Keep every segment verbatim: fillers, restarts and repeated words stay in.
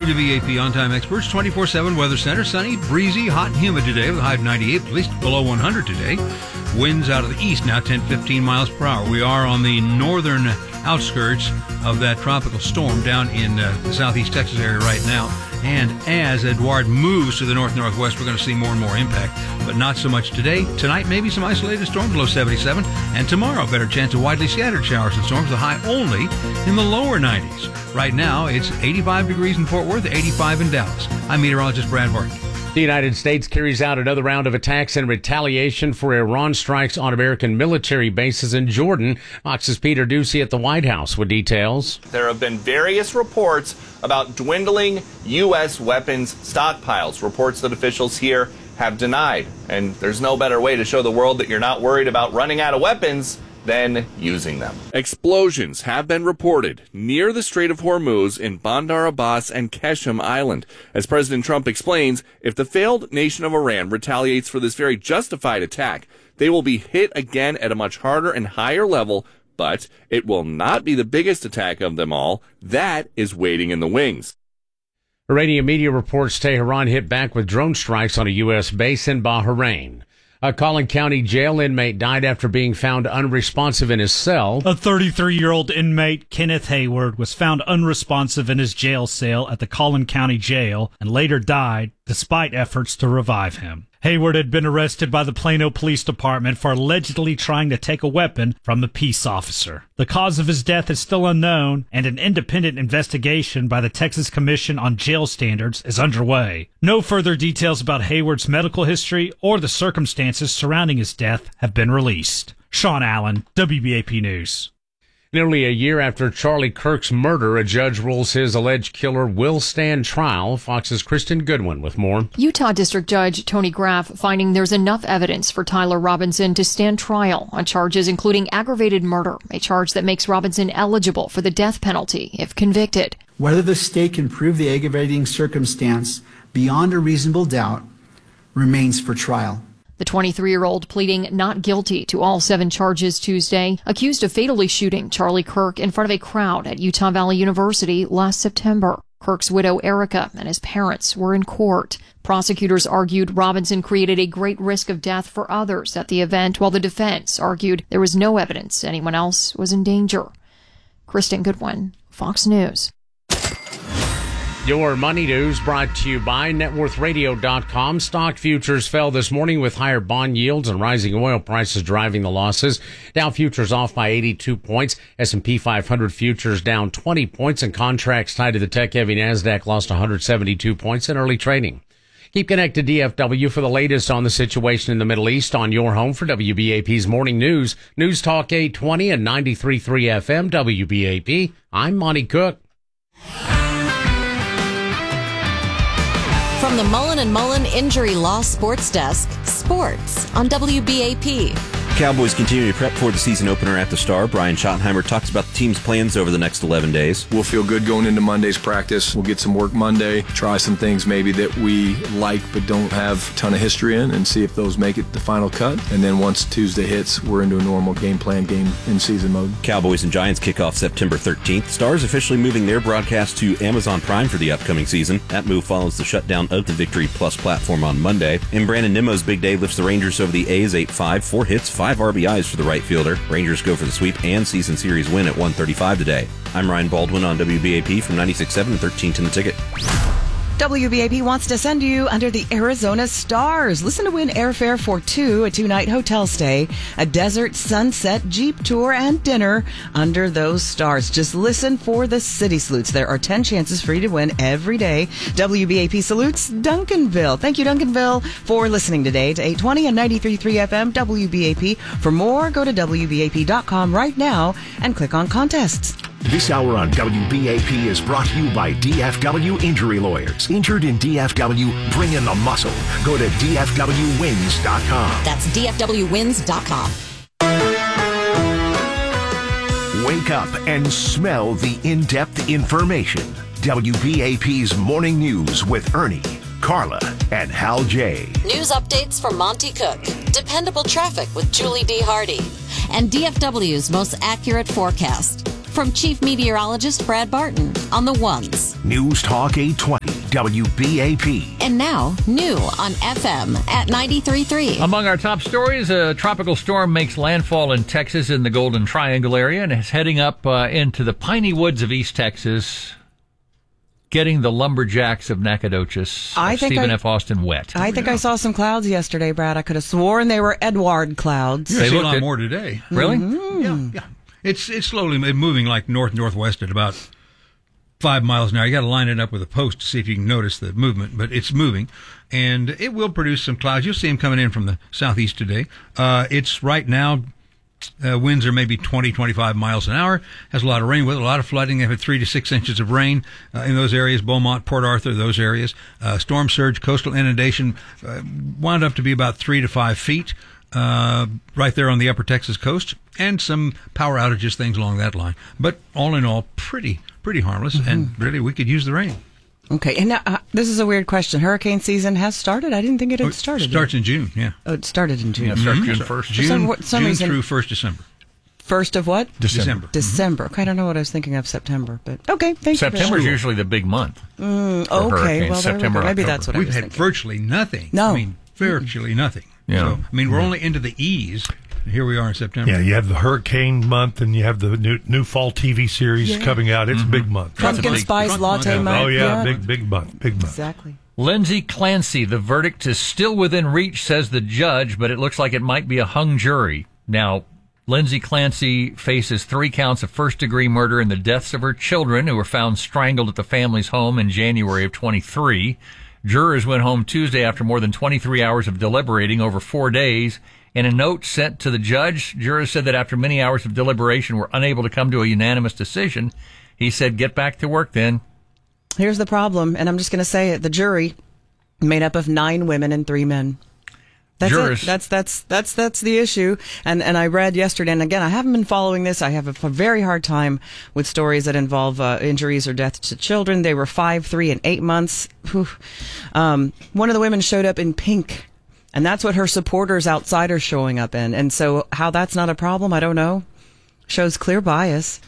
W B A P On-Time Experts twenty-four seven Weather Center. Sunny, breezy, hot and humid today with a high of ninety-eight, at least below one hundred today. Winds out of the east now ten, fifteen miles per hour. We are on the northern outskirts of that tropical storm down in uh, the southeast Texas area right now. And as Edouard moves to the north-northwest, we're going to see more and more impact, but not so much today. Tonight, maybe some isolated storms, low seventy-seven. And tomorrow, better chance of widely scattered showers and storms, the high only in the lower nineties. Right now, it's eighty-five degrees in Fort Worth, eighty-five in Dallas. I'm meteorologist Brad Barton. The United States carries out another round of attacks in retaliation for Iran strikes on American military bases in Jordan. Fox's Peter Ducey at the White House with details. There have been various reports about dwindling U S weapons stockpiles, reports that officials here have denied. And there's no better way to show the world that you're not worried about running out of weapons than using them. Explosions have been reported near the Strait of Hormuz in Bandar Abbas and Qeshm Island. As President Trump explains, if the failed nation of Iran retaliates for this very justified attack, they will be hit again at a much harder and higher level, but it will not be the biggest attack of them all. That is waiting in the wings. Iranian media reports Tehran hit back with drone strikes on a U S base in Bahrain. A Collin County jail inmate died after being found unresponsive in his cell. A thirty-three-year-old inmate, Kenneth Hayward, was found unresponsive in his jail cell at the Collin County Jail and later died despite efforts to revive him. Hayward had been arrested by the Plano Police Department for allegedly trying to take a weapon from a peace officer. The cause of his death is still unknown, and an independent investigation by the Texas Commission on Jail Standards is underway. No further details about Hayward's medical history or the circumstances surrounding his death have been released. Sean Allen, W B A P News. Nearly a year after Charlie Kirk's murder, a judge rules his alleged killer will stand trial. Fox's Kristen Goodwin with more. Utah District Judge Tony Graff finding there's enough evidence for Tyler Robinson to stand trial on charges including aggravated murder, a charge that makes Robinson eligible for the death penalty if convicted. Whether the state can prove the aggravating circumstance beyond a reasonable doubt remains for trial. The twenty-three-year-old pleading not guilty to all seven charges Tuesday, accused of fatally shooting Charlie Kirk in front of a crowd at Utah Valley University last September. Kirk's widow, Erica, and his parents were in court. Prosecutors argued Robinson created a great risk of death for others at the event, while the defense argued there was no evidence anyone else was in danger. Kristen Goodwin, Fox News. Your money news brought to you by net worth radio dot com. Stock futures fell this morning with higher bond yields and rising oil prices driving the losses. Dow futures off by eighty-two points. S and P five hundred futures down twenty points, and contracts tied to the tech-heavy NASDAQ lost one hundred seventy-two points in early trading. Keep connected to D F W for the latest on the situation in the Middle East on your home for W B A P's Morning News. News Talk eight twenty and ninety-three point three F M W B A P. I'm Monty Cook. From the Mullen and Mullen Injury Law Sports Desk, sports on W B A P. Cowboys continue to prep for the season opener at the Star. Brian Schottenheimer talks about the team's plans over the next eleven days. We'll feel good going into Monday's practice. We'll get some work Monday, try some things maybe that we like but don't have a ton of history in, and see if those make it the final cut. And then once Tuesday hits, we're into a normal game plan, game in season mode. Cowboys and Giants kick off September thirteenth. Stars officially moving their broadcast to Amazon Prime for the upcoming season. That move follows the shutdown of the Victory Plus platform on Monday. And Brandon Nimmo's big day lifts the Rangers over the A's eight five. Four hits, five R B Is for the right fielder. Rangers go for the sweep and season series win at one thirty-five today. I'm Ryan Baldwin on W B A P from ninety-six point seven and thirteen ten The Ticket. W B A P wants to send you under the Arizona stars. Listen to win airfare for two, a two-night hotel stay, a desert sunset Jeep tour, and dinner under those stars. Just listen for the city salutes. There are ten chances for you to win every day. W B A P salutes Duncanville. Thank you, Duncanville, for listening today to eight twenty and ninety-three point three F M W B A P. For more, go to W B A P dot com right now and click on contests. This hour on W B A P is brought to you by D F W Injury Lawyers. Injured in D F W, bring in the muscle. Go to D F W wins dot com. That's D F W wins dot com. Wake up and smell the in-depth information. W B A P's Morning News with Ernie, Carla, and Hal J. News updates from Monty Cook, dependable traffic with Julie D. Hardy, and D F W's most accurate forecast. from Chief Meteorologist Brad Barton on the ones. News Talk eight twenty W B A P. And now, new on F M at ninety-three point three. Among our top stories, a tropical storm makes landfall in Texas in the Golden Triangle area and is heading up uh, into the piney woods of East Texas, getting the lumberjacks of Nacogdoches, I think Stephen I, F. Austin wet. I think I saw some clouds yesterday, Brad. I could have sworn they were Edward clouds. You're seeing a lot at, more today. Really? Mm-hmm. Yeah, yeah. It's it's slowly moving like north-northwest at about five miles an hour. You got to line it up with a post to see if you can notice the movement, but it's moving, and it will produce some clouds. You'll see them coming in from the southeast today. Uh, it's right now, uh, winds are maybe twenty, twenty-five miles an hour. Has a lot of rain with it, a lot of flooding. They've had three to six inches of rain uh, in those areas, Beaumont, Port Arthur, those areas. Uh, storm surge, coastal inundation uh, wound up to be about three to five feet. Uh, right there on the upper Texas coast, and some power outages, things along that line. But all in all, pretty, pretty harmless, mm-hmm. and really we could use the rain. Okay, and now, uh, this is a weird question. Hurricane season has started? I didn't think it had started. It starts yet. in June, yeah. Oh, it started in June. Yeah, it starts mm-hmm. June first. June, some, some June reason, through first December. First of what? December. December. Okay, I don't know what I was thinking of September, but okay, thank September you. is usually the big month. Mm, okay, well, September, we maybe October. that's what We've I was had thinking. virtually nothing. No. I mean, virtually nothing. Yeah. So, I mean, we're only into the E's. Here we are in September. Yeah, you have the hurricane month, and you have the new, new fall T V series yeah. coming out. It's mm-hmm. a big month. Pumpkin big, spice latte month. month. Oh, yeah, yeah, big, big month. Big month. Exactly. Lindsay Clancy, the verdict is still within reach, says the judge, but it looks like it might be a hung jury. Now, Lindsay Clancy faces three counts of first-degree murder in the deaths of her children, who were found strangled at the family's home in January of twenty-three. Jurors went home Tuesday after more than twenty-three hours of deliberating over four days. In a note sent to the judge, jurors said that after many hours of deliberation were unable to come to a unanimous decision. He said, get back to work then. Here's the problem, and I'm just going to say it. The jury made up of nine women and three men. That's Jurors. it. That's that's that's that's the issue. And and I read yesterday, and again, I haven't been following this. I have a, a very hard time with stories that involve uh, injuries or death to children. They were five, three, and eight months. Um, one of the women showed up in pink, and that's what her supporters outside are showing up in. And so, how that's not a problem, I don't know. Shows clear bias.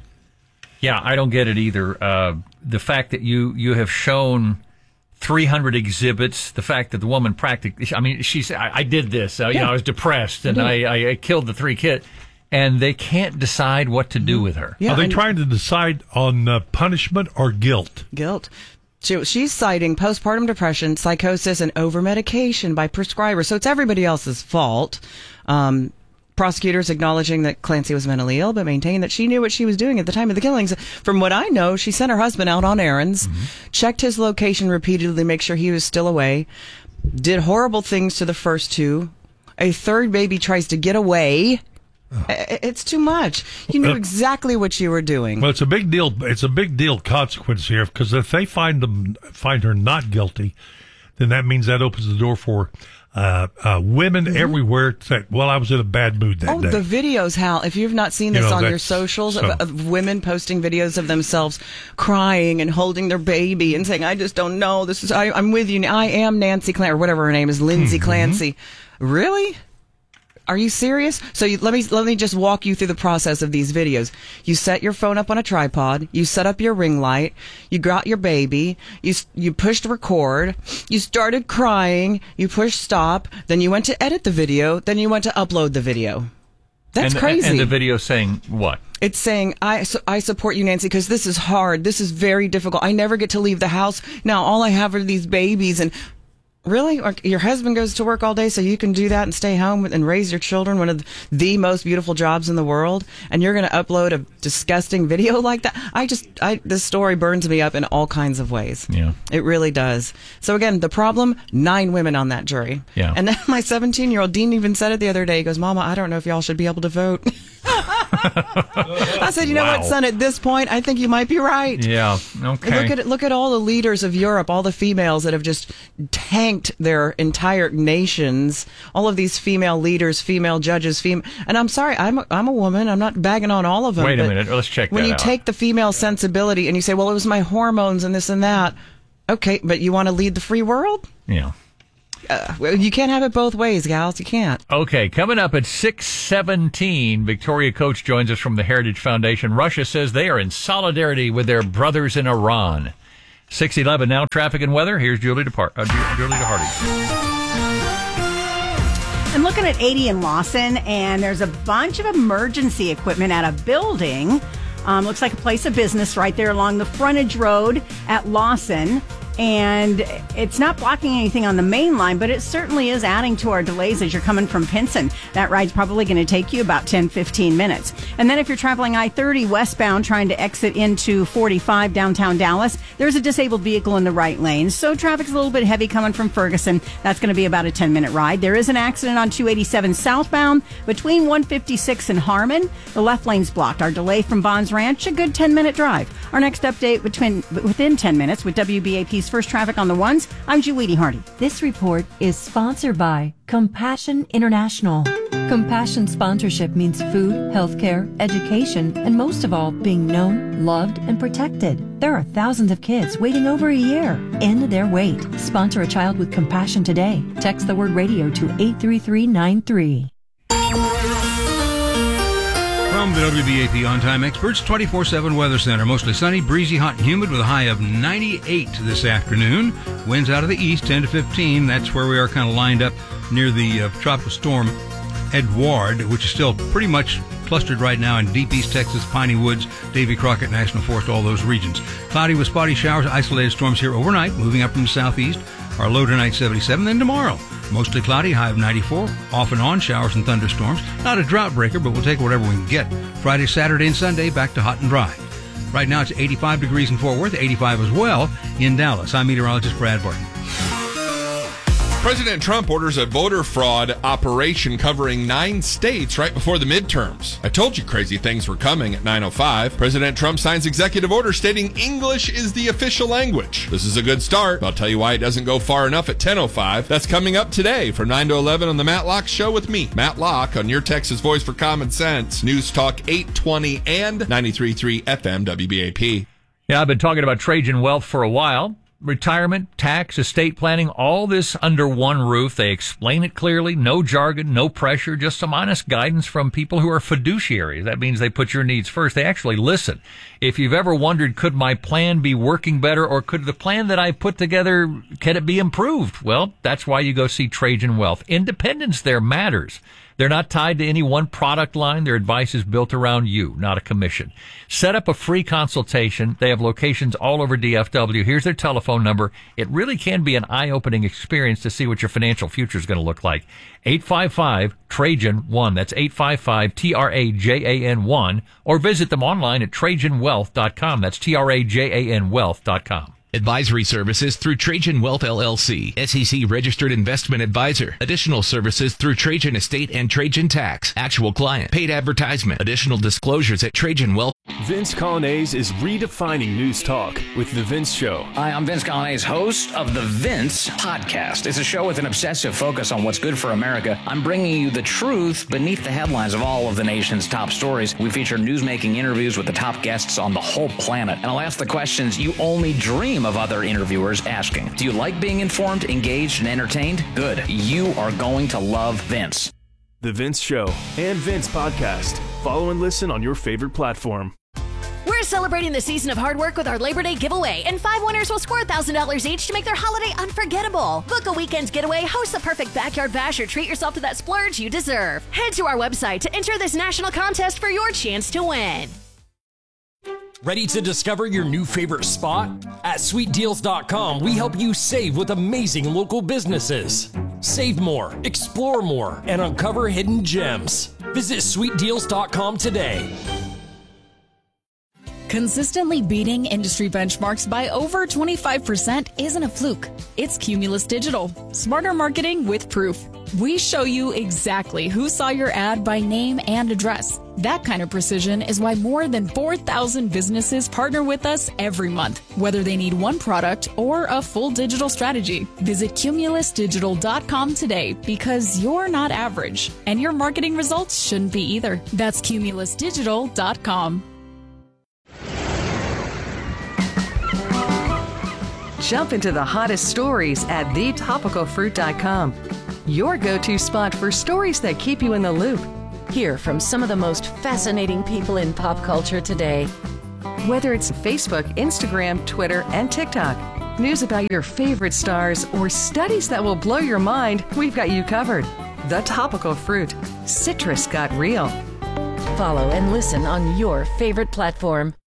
Yeah, I don't get it either. Uh, the fact that you you have shown three hundred exhibits, the fact that the woman practically, I mean, she said, I, I did this, uh, you yeah. know, I was depressed and I, I killed the three kids, and they can't decide what to do with her. Yeah, Are they trying to decide on uh, punishment or guilt? Guilt. She, she's citing postpartum depression, psychosis, and over-medication by prescribers. So it's everybody else's fault. Um, prosecutors acknowledging that Clancy was mentally ill, but maintaining that she knew what she was doing at the time of the killings. From what I know, she sent her husband out on errands, mm-hmm. checked his location repeatedly to make sure he was still away, did horrible things to the first two. A third baby tries to get away. Oh. It's too much. You knew exactly what you were doing. Well, it's a big deal. It's a big deal consequence here, because if they find them find her not guilty, then that means that opens the door for uh, uh, women mm-hmm. everywhere to say, well, I was in a bad mood that oh, day. Oh, the videos, Hal. If you've not seen this you know, on your socials so. of, of women posting videos of themselves crying and holding their baby and saying, I just don't know. This is I, I'm with you. I am Nancy Clancy, or whatever her name is, Lindsay mm-hmm. Clancy. Really? Are you serious? So you, let me let me just walk you through the process of these videos. You set your phone up on a tripod. You set up your ring light. You got your baby. You you pushed record. You started crying. You pushed stop. Then you went to edit the video. Then you went to upload the video. That's and, crazy. And the video saying what? It's saying, I, so I support you, Nancy, because this is hard. This is very difficult. I never get to leave the house. Now all I have are these babies, and really? Your husband goes to work all day so you can do that and stay home and raise your children, one of the most beautiful jobs in the world, and you're going to upload a disgusting video like that? I just, I, this story burns me up in all kinds of ways. Yeah. It really does. So again, the problem, nine women on that jury. Yeah. And then my seventeen-year-old Dean even said it the other day. He goes, Mama, I don't know if y'all should be able to vote. I said, you know wow. what, son, at this point, I think you might be right. Yeah, okay. Look at look at all the leaders of Europe, all the females that have just tanked their entire nations. All of these female leaders, female judges, fem- and I'm sorry, I'm a, I'm a woman. I'm not bagging on all of them. Wait a minute, let's check that When you out. take the female sensibility and you say, well, it was my hormones and this and that. Okay, but you want to lead the free world? Yeah. uh, well, you can't have it both ways, gals. You can't. Okay, coming up at six seventeen, Victoria Coach joins us from the Heritage Foundation. Russia says they are in solidarity with their brothers in Iran. six eleven now, traffic and weather. Here's Julie DePar- uh, Julie DeHardy. I'm looking at eighty in Lawson, and there's a bunch of emergency equipment at a building. Um, looks like a place of business right there along the frontage road at Lawson. And it's not blocking anything on the main line, but it certainly is adding to our delays as you're coming from Pinson. That ride's probably going to take you about ten, fifteen minutes. And then if you're traveling I thirty westbound trying to exit into forty-five downtown Dallas, there's a disabled vehicle in the right lane. So traffic's a little bit heavy coming from Ferguson. That's going to be about a ten-minute ride. There is an accident on two eighty-seven southbound between one fifty-six and Harmon. The left lane's blocked. Our delay from Bonds Ranch, a good ten-minute drive. Our next update between within ten minutes with W B A P's First Traffic on the Ones. I'm Julie Hardy. This report is sponsored by Compassion International. Compassion sponsorship means food, healthcare, education, and most of all, being known, loved, and protected. There are thousands of kids waiting over a year. End their wait. Sponsor a child with compassion today. Text the word radio to eight three three nine three. From the W B A P On-Time Experts twenty-four seven Weather Center. Mostly sunny, breezy, hot, and humid with a high of ninety-eight this afternoon. Winds out of the east, ten to fifteen. That's where we are kind of lined up near the uh, tropical storm Edouard, which is still pretty much clustered right now in deep East Texas, Piney Woods, Davy Crockett National Forest, all those regions. Cloudy with spotty showers, isolated storms here overnight, moving up from the southeast. Our low tonight, seventy-seven. Then tomorrow, mostly cloudy, high of ninety-four. Off and on showers and thunderstorms. Not a drought breaker, but we'll take whatever we can get. Friday, Saturday, and Sunday, back to hot and dry. Right now, it's eighty-five degrees in Fort Worth, eighty-five as well in Dallas. I'm meteorologist Brad Barton. President Trump orders a voter fraud operation covering nine states right before the midterms. I told you crazy things were coming at nine oh five. President Trump signs executive order stating English is the official language. This is a good start. I'll tell you why it doesn't go far enough at ten oh five. That's coming up today from nine to eleven on the Matt Locke Show with me, Matt Locke, on your Texas voice for common sense. News Talk eight twenty and ninety-three point three F M W B A P. Yeah, I've been talking about Trajan Wealth for a while. Retirement, tax, estate planning, all this under one roof. They explain it clearly, no jargon, no pressure, just some honest guidance from people who are fiduciaries. That means they put your needs first. They actually listen. If you've ever wondered, could my plan be working better, or could the plan that I put together, can it be improved? Well, that's why you go see Trajan Wealth. Independence there matters. They're not tied to any one product line. Their advice is built around you, not a commission. Set up a free consultation. They have locations all over D F W. Here's their telephone number. It really can be an eye-opening experience to see what your financial future is going to look like. eight five five Trajan one. That's eight five five T R A J A N one. Or visit them online at Trajan Wealth dot com. That's T R A J A N Wealth dot com. Advisory services through Trajan Wealth L L C, S E C registered investment advisor. Additional services through Trajan Estate and Trajan Tax. Actual client. Paid advertisement. Additional disclosures at Trajan Wealth. Vince Colonnese is redefining news talk with The Vince Show. Hi, I'm Vince Colonnese, host of The Vince Podcast. It's a show with an obsessive focus on what's good for America. I'm bringing you the truth beneath the headlines of all of the nation's top stories. We feature news-making interviews with the top guests on the whole planet. And I'll ask the questions you only dream of other interviewers asking. Do you like being informed, engaged, and entertained? Good. You are going to love Vince. The Vince Show and Vince Podcast. Follow and listen on your favorite platform. We're celebrating the season of hard work with our Labor Day giveaway, and five winners will score one thousand dollars each to make their holiday unforgettable. Book a weekend's getaway, host the perfect backyard bash, or treat yourself to that splurge you deserve. Head to our website to enter this national contest for your chance to win. Ready to discover your new favorite spot? At sweet deals dot com, we help you save with amazing local businesses. Save more, explore more, and uncover hidden gems. Visit sweet deals dot com today. Consistently beating industry benchmarks by over twenty-five percent isn't a fluke. It's Cumulus Digital. Smarter marketing with proof. We show you exactly who saw your ad by name and address. That kind of precision is why more than four thousand businesses partner with us every month, whether they need one product or a full digital strategy. Visit Cumulus Digital dot com today, because you're not average, and your marketing results shouldn't be either. That's Cumulus Digital dot com. Jump into the hottest stories at the topical fruit dot com. Your go-to spot for stories that keep you in the loop. Hear from some of the most fascinating people in pop culture today. Whether it's Facebook, Instagram, Twitter, and TikTok, news about your favorite stars, or studies that will blow your mind, we've got you covered. The Topical Fruit. Citrus got real. Follow and listen on your favorite platform.